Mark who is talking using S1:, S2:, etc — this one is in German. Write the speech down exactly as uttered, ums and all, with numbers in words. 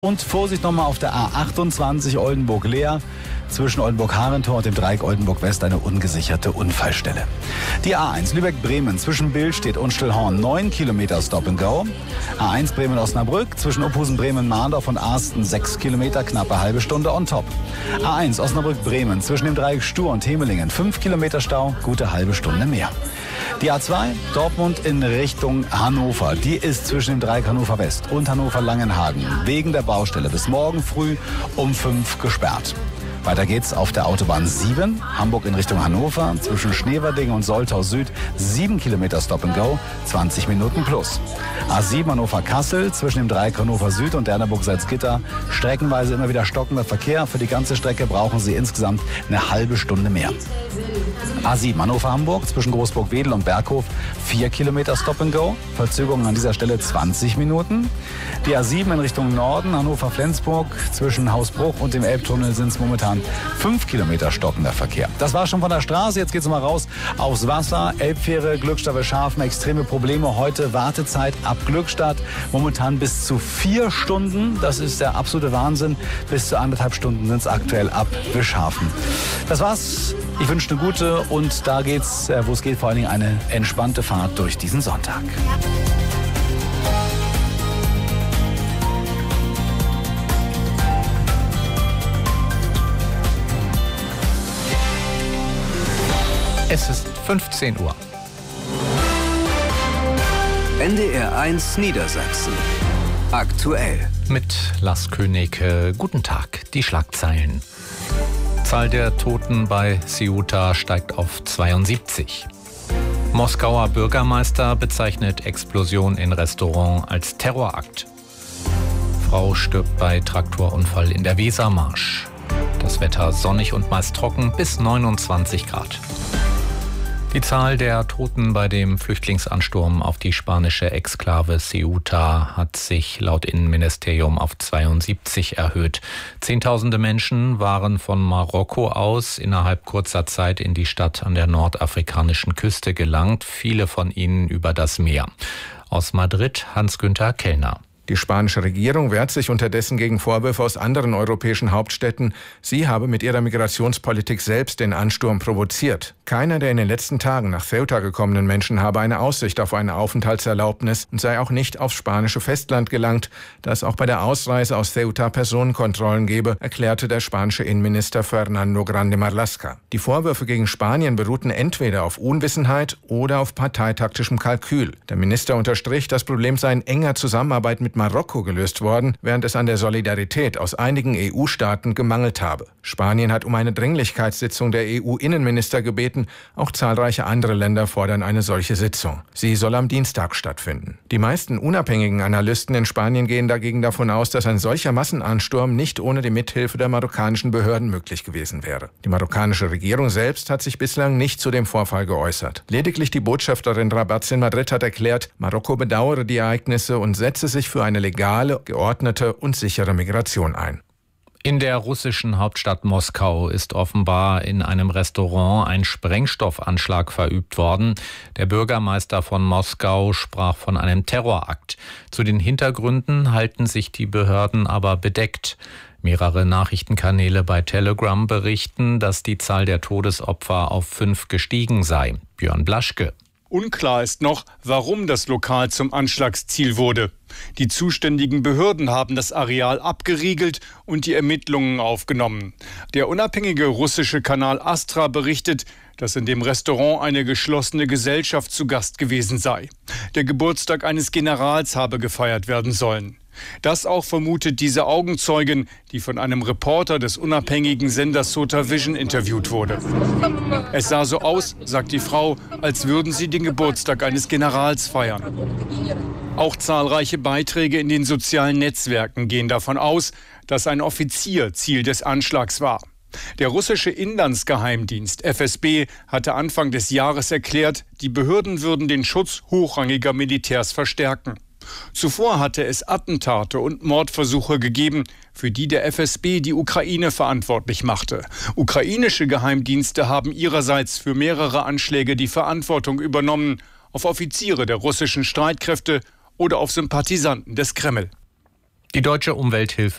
S1: Und Vorsicht nochmal auf der A achtundzwanzig Oldenburg-Leer. Zwischen Oldenburg-Harentor und dem Dreieck Oldenburg-West eine ungesicherte Unfallstelle. Die A eins Lübeck-Bremen. Zwischen Billstedt und Stillhorn neun Kilometer Stop and Go. A eins Bremen-Osnabrück. Zwischen Opphusen-Bremen-Mahndorf und Arsten sechs Kilometer, knappe halbe Stunde on top. A eins Osnabrück-Bremen. Zwischen dem Dreieck Stur und Hemelingen fünf Kilometer Stau, gute halbe Stunde mehr. Die A zwei Dortmund in Richtung Hannover. Die ist zwischen dem Dreieck Hannover West und Hannover Langenhagen wegen der Baustelle bis morgen früh um fünf gesperrt. Weiter geht's auf der Autobahn sieben, Hamburg in Richtung Hannover, zwischen Schneverding und Soltau Süd, sieben Kilometer Stop and Go, zwanzig Minuten plus. A sieben Hannover-Kassel, zwischen dem Dreieck Hannover Süd und Derneburg-Salzgitter, streckenweise immer wieder stockender Verkehr. Für die ganze Strecke brauchen Sie insgesamt eine halbe Stunde mehr. A sieben Hannover-Hamburg, zwischen Großburg-Wedel und Berghof, vier Kilometer Stop and Go, Verzögerung an dieser Stelle zwanzig Minuten. Die A sieben in Richtung Norden, Hannover-Flensburg, zwischen Hausbruch und dem Elbtunnel sind es momentan fünf Kilometer stockender Verkehr. Das war schon von der Straße, jetzt geht's mal raus aufs Wasser. Elbfähre, Glückstadt Wilschafen, extreme Probleme heute, Wartezeit ab Glückstadt, momentan bis zu vier Stunden, das ist der absolute Wahnsinn, bis zu anderthalb Stunden sind es aktuell ab Wilschafen. Das war's, ich wünsche eine gute und da geht's, wo es geht, vor allen Dingen eine entspannte Fahrt durch diesen Sonntag.
S2: Es ist fünfzehn Uhr.
S3: N D R eins Niedersachsen. Aktuell.
S2: Mit Lars König. Äh, guten Tag. Die Schlagzeilen. Zahl der Toten bei Ceuta steigt auf zweiundsiebzig. Moskauer Bürgermeister bezeichnet Explosion in Restaurant als Terrorakt. Frau stirbt bei Traktorunfall in der Wesermarsch. Das Wetter sonnig und meist trocken bis neunundzwanzig Grad. Die Zahl der Toten bei dem Flüchtlingsansturm auf die spanische Exklave Ceuta hat sich laut Innenministerium auf zweiundsiebzig erhöht. Zehntausende Menschen waren von Marokko aus innerhalb kurzer Zeit in die Stadt an der nordafrikanischen Küste gelangt, viele von ihnen über das Meer. Aus Madrid Hans-Günther Kellner.
S4: Die spanische Regierung wehrt sich unterdessen gegen Vorwürfe aus anderen europäischen Hauptstädten. Sie habe mit ihrer Migrationspolitik selbst den Ansturm provoziert. Keiner der in den letzten Tagen nach Ceuta gekommenen Menschen habe eine Aussicht auf eine Aufenthaltserlaubnis und sei auch nicht aufs spanische Festland gelangt, da es auch bei der Ausreise aus Ceuta Personenkontrollen gebe, erklärte der spanische Innenminister Fernando Grande Marlaska. Die Vorwürfe gegen Spanien beruhten entweder auf Unwissenheit oder auf parteitaktischem Kalkül. Der Minister unterstrich, das Problem sei in enger Zusammenarbeit mit Marokko gelöst worden, während es an der Solidarität aus einigen E U-Staaten gemangelt habe. Spanien hat um eine Dringlichkeitssitzung der E U-Innenminister gebeten, auch zahlreiche andere Länder fordern eine solche Sitzung. Sie soll am Dienstag stattfinden. Die meisten unabhängigen Analysten in Spanien gehen dagegen davon aus, dass ein solcher Massenansturm nicht ohne die Mithilfe der marokkanischen Behörden möglich gewesen wäre. Die marokkanische Regierung selbst hat sich bislang nicht zu dem Vorfall geäußert. Lediglich die Botschafterin Rabaz in Madrid hat erklärt, Marokko bedauere die Ereignisse und setze sich für eine legale, geordnete und sichere Migration ein.
S2: In der russischen Hauptstadt Moskau ist offenbar in einem Restaurant ein Sprengstoffanschlag verübt worden. Der Bürgermeister von Moskau sprach von einem Terrorakt. Zu den Hintergründen halten sich die Behörden aber bedeckt. Mehrere Nachrichtenkanäle bei Telegram berichten, dass die Zahl der Todesopfer auf fünf gestiegen sei. Björn Blaschke.
S5: Unklar ist noch, warum das Lokal zum Anschlagsziel wurde. Die zuständigen Behörden haben das Areal abgeriegelt und die Ermittlungen aufgenommen. Der unabhängige russische Kanal Astra berichtet, dass in dem Restaurant eine geschlossene Gesellschaft zu Gast gewesen sei. Der Geburtstag eines Generals habe gefeiert werden sollen. Das auch vermutet diese Augenzeugin, die von einem Reporter des unabhängigen Senders Sota Vision interviewt wurde. Es sah so aus, sagt die Frau, als würden sie den Geburtstag eines Generals feiern. Auch zahlreiche Beiträge in den sozialen Netzwerken gehen davon aus, dass ein Offizier Ziel des Anschlags war. Der russische Inlandsgeheimdienst F S B hatte Anfang des Jahres erklärt, die Behörden würden den Schutz hochrangiger Militärs verstärken. Zuvor hatte es Attentate und Mordversuche gegeben, für die der F S B die Ukraine verantwortlich machte. Ukrainische Geheimdienste haben ihrerseits für mehrere Anschläge die Verantwortung übernommen, auf Offiziere der russischen Streitkräfte oder auf Sympathisanten des Kreml.
S2: Die Deutsche Umwelthilfe